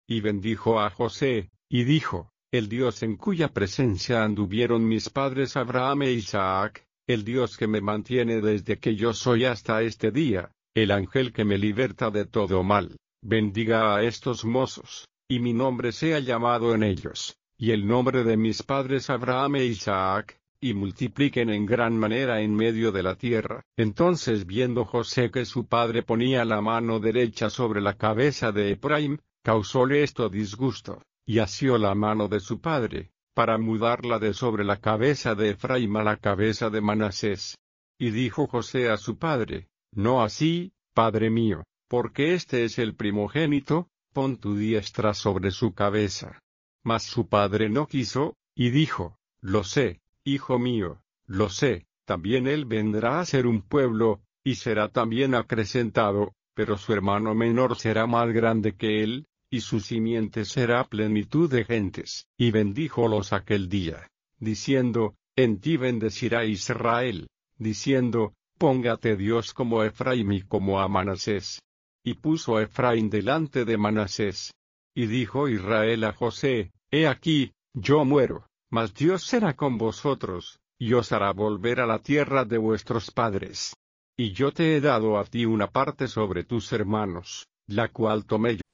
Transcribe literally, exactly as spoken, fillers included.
y bendijo a José, y dijo: el Dios en cuya presencia anduvieron mis padres Abraham e Isaac, el Dios que me mantiene desde que yo soy hasta este día, el ángel que me liberta de todo mal, bendiga a estos mozos, y mi nombre sea llamado en ellos, y el nombre de mis padres Abraham e Isaac, y multipliquen en gran manera en medio de la tierra. Entonces, viendo José que su padre ponía la mano derecha sobre la cabeza de Efraín, causóle esto disgusto, y asió la mano de su padre, para mudarla de sobre la cabeza de Efraín a la cabeza de Manasés. Y dijo José a su padre: no así, padre mío, porque este es el primogénito, pon tu diestra sobre su cabeza. Mas su padre no quiso, y dijo: lo sé, hijo mío, lo sé, también él vendrá a ser un pueblo, y será también acrecentado, pero su hermano menor será más grande que él, y su simiente será plenitud de gentes. Y bendíjolos aquel día, diciendo: en ti bendecirá Israel, diciendo: póngate Dios como a Efraín y como a Manasés. Y puso a Efraín delante de Manasés. Y dijo Israel a José: he aquí, yo muero, mas Dios será con vosotros, y os hará volver a la tierra de vuestros padres. Y yo te he dado a ti una parte sobre tus hermanos, la cual tomé